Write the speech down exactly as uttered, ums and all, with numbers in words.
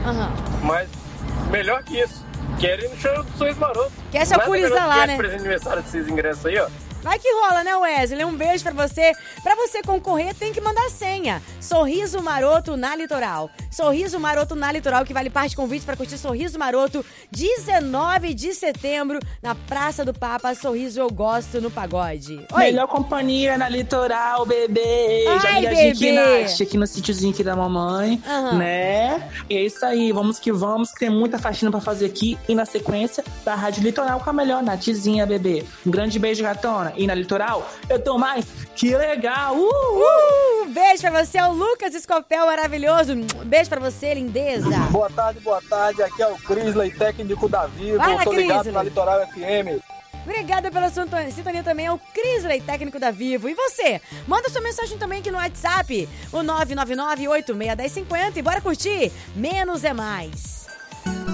Aham. Mas melhor que isso, quero ir no show do Sorriso Maroto. Quer se alcoolizar lá, né? Presente de aniversário desses ingressos aí, ó. Vai que rola, né, Wesley? Um beijo pra você. Pra você concorrer, tem que mandar senha. Sorriso Maroto na Litoral. Sorriso Maroto na Litoral, que vale parte de convite pra curtir Sorriso Maroto, dezenove de setembro, na Praça do Papa. Sorriso Eu Gosto no Pagode. Oi. Melhor companhia na Litoral, bebê. Ai, Já ligadinho aqui, bebê. Nath, aqui no sítiozinho aqui da mamãe, Aham. né? E é isso aí, vamos que vamos, que tem muita faxina pra fazer aqui. E na sequência, da Rádio Litoral com a melhor, Nathzinha, bebê. Um grande beijo, gatona. E na Litoral, eu tô mais que legal. Uh, uh. Uh, beijo pra você, é o Lucas Escopel maravilhoso. Beijo pra você, lindeza. Boa tarde, boa tarde. Aqui é o Crisley, técnico da Vivo. Fala, Tô ligado Crisley. na Litoral F M. Obrigada pela sua sintonia também, é o Crisley, técnico da Vivo. E você? Manda sua mensagem também aqui no WhatsApp, o nove nove nove, oito seis um zero cinco zero, e bora curtir Menos é Mais.